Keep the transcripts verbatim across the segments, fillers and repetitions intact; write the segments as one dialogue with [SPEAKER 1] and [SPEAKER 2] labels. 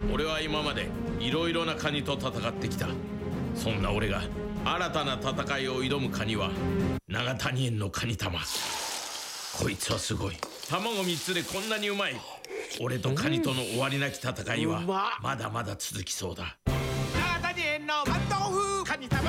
[SPEAKER 1] 俺は今までいろいろなカニと戦ってきた。そんな俺が新たな戦いを挑むカニは長谷園のカニ玉。こいつはすごい。卵みっつでこんなにうまい。俺とカニとの終わりなき戦いはまだまだ続きそうだ。
[SPEAKER 2] 長谷園のマン豆腐カニ玉。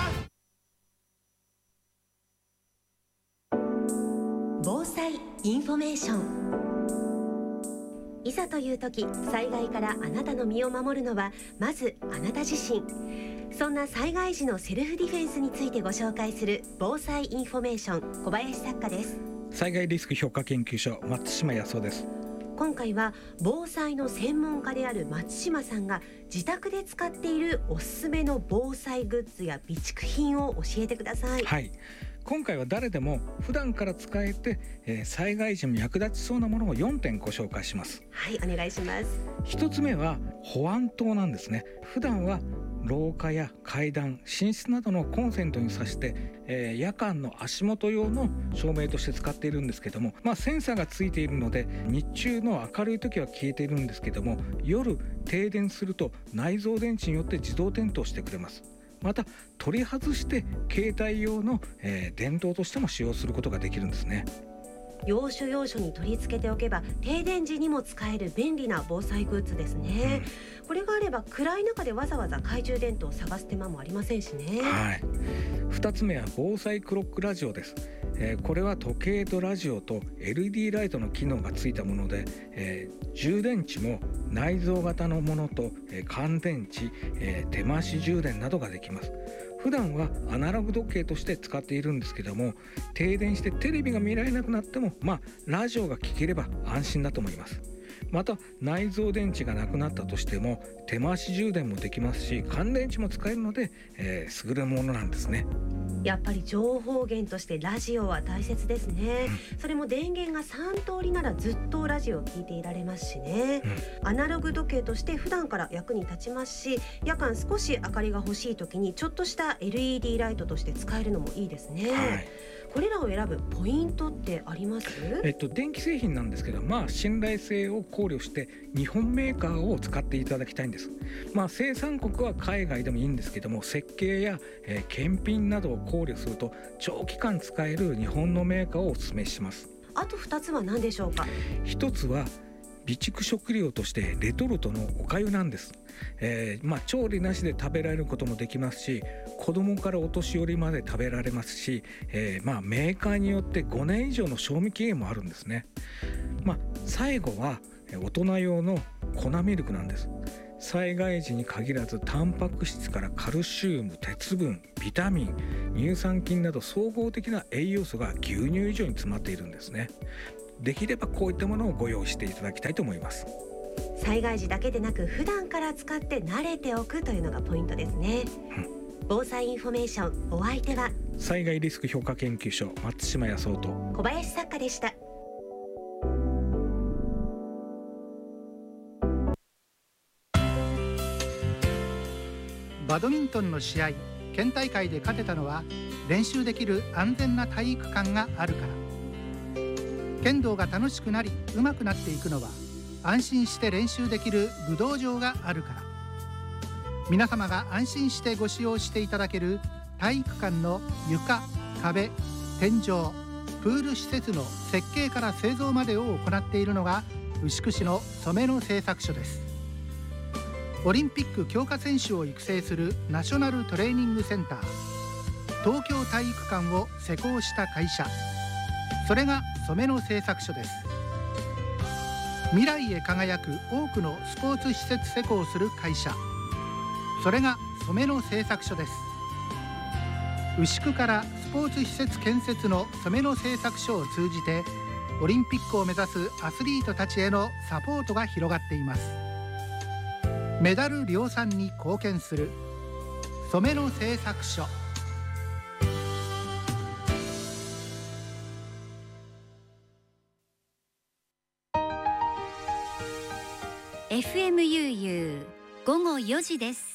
[SPEAKER 3] 防災インフォメーション。いざという時、災害からあなたの身を守るのはまずあなた自身。そんな災害時のセルフディフェンスについてご紹介する防災インフォメーション、小林作家です。
[SPEAKER 4] 災害リスク評価研究所、松島康夫です。
[SPEAKER 3] 今回は防災の専門家である松島さんが自宅で使っているおすすめの防災グッズや備蓄品を教えてください。
[SPEAKER 4] はい、今回は誰でも普段から使えて、えー、災害時も役立ちそうなものをよんてんご紹介します。
[SPEAKER 3] はい、お願いします。
[SPEAKER 4] ひとつめは保安灯なんですね。普段は廊下や階段、寝室などのコンセントに挿して、えー、夜間の足元用の照明として使っているんですけども、まあ、センサーがついているので日中の明るい時は消えているんですけども、夜停電すると内蔵電池によって自動点灯してくれます。また取り外して携帯用の、えー、電灯としても使用することができるんですね。
[SPEAKER 3] 要所要所に取り付けておけば停電時にも使える便利な防災グッズですね、うん、これがあれば暗い中でわざわざ懐中電灯を探す手間もありませんしね。
[SPEAKER 4] はい、ふたつめは防災クロックラジオです。えー、これは時計とラジオと エルイーディー ライトの機能がついたもので、えー、充電池も内蔵型のものと、えー、乾電池、えー、手回し充電などができます。普段はアナログ時計として使っているんですけども、停電してテレビが見られなくなっても、まあ、ラジオが聞ければ安心だと思います。また内蔵電池がなくなったとしても手回し充電もできますし、乾電池も使えるので、えー、優れものなんですね。
[SPEAKER 3] やっぱり情報源としてラジオは大切ですね、うん、それも電源がさん通りならずっとラジオを聞いていられますしね、うん、アナログ時計として普段から役に立ちますし、夜間少し明かりが欲しい時にちょっとした エルイーディー ライトとして使えるのもいいですね、はい。これらを選ぶポイントってあります？
[SPEAKER 4] えっと、電気製品なんですけど、まあ、信頼性を考慮して日本メーカーを使っていただきたいんです。まあ、生産国は海外でもいいんですけども、設計や、えー、検品などを考慮すると長期間使える日本のメーカーをお勧めします。
[SPEAKER 3] あとふたつは何でしょうか？
[SPEAKER 4] ひとつは備蓄食料としてレトルトのお粥なんです。えーまあ、調理なしで食べられることもできますし、子供からお年寄りまで食べられますし、えーまあ、メーカーによってごねん以上の賞味期限もあるんですね。まあ、最後は大人用の粉ミルクなんです。災害時に限らずタンパク質からカルシウム、鉄分、ビタミン、乳酸菌など総合的な栄養素が牛乳以上に詰まっているんですね。できればこういったものをご用意していただきたいと思います。
[SPEAKER 3] 災害時だけでなく普段から使って慣れておくというのがポイントですね、うん、防災インフォメーション、お相手は
[SPEAKER 4] 災害リスク評価研究所、松島康夫と
[SPEAKER 3] 小林作家でした。
[SPEAKER 5] バドミントンの試合、県大会で勝てたのは練習できる安全な体育館があるから。剣道が楽しくなり上手くなっていくのは安心して練習できる武道場があるから。皆様が安心してご使用していただける体育館の床、壁、天井、プール施設の設計から製造までを行っているのが牛久市の染野製作所です。オリンピック強化選手を育成するナショナルトレーニングセンター、東京体育館を施工した会社、それが染野製作所です。未来へ輝く多くのスポーツ施設施工をする会社、それが染野製作所です。牛久からスポーツ施設建設の染野製作所を通じてオリンピックを目指すアスリートたちへのサポートが広がっています。メダル量産に貢献する染野製作所。
[SPEAKER 6] エフエム ユーユー 午後よじです。